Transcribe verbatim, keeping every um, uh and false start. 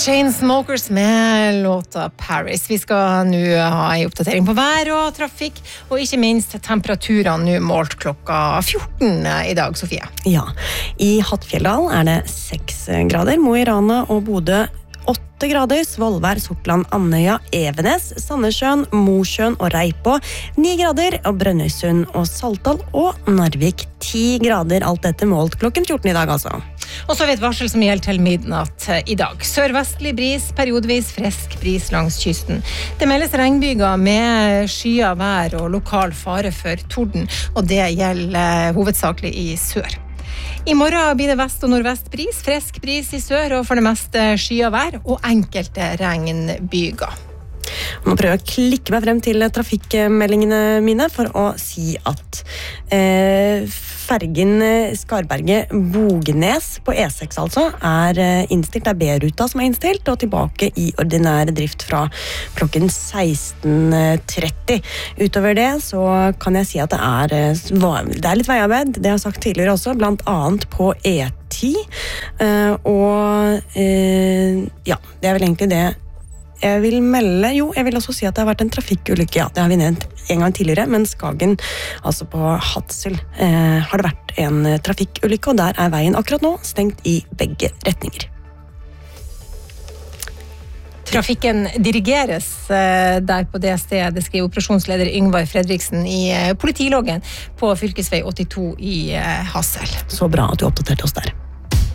Chainsmokers med låta Paris. Vi skal nå ha en oppdatering på vær og trafikk, og ikke minst temperaturene nå målt klokka fjorten i dag, Sofie. Ja, i Hattfjelldal er det seks grader, Mo i Rana og Bodø åtte grader, Svolvær, Sortland, Andøya, Evenes, Sandnessjøen, Mosjøen og Reipå ni grader, og Brønnøysund og Saltdal og Narvik ti grader. Alt dette målt klokken fjorten i dag, altså. Og så har vi et varsel som gjelder til midnatt i dag. Sørvestlig bris, periodevis frisk bris langs kysten. Det meldes regnbyger med skyet vær og lokal fare for torden, og det gjelder hovedsakelig i sør. I morgen blir det vest- og nordvest bris, frisk bris i sør og for det meste skyet vær og enkelte regnbyger. Nå prøver jeg å klikke meg frem til trafikkmeldingene mine for å si at eh, fergen Skarberget-Bogenes på E seks altså er innstilt. Det er B-ruta som er innstilt og tilbake i ordinær drift fra klokken seksten tretti. Utover det så kan jeg si at det er, det er litt veiarbeid, det har jeg sagt tidligere også, blant annet på E ti. Eh, og eh, ja, det er vel egentlig det jeg vil melde, jo, jeg vil også si at det har vært en trafikkulykke, ja, det har vi nevnt en gang tidligere, men Skagen, altså på Hadsel, eh, har det vært en trafikkulykke, og der er veien akkurat nå stengt i begge retninger. Trafikken dirigeres eh, der på det stedet, det skriver operasjonsleder Yngvar Fredriksen i eh, politiloggen på fylkesvei åttito i eh, Hadsel. Så bra at du oppdaterte oss der.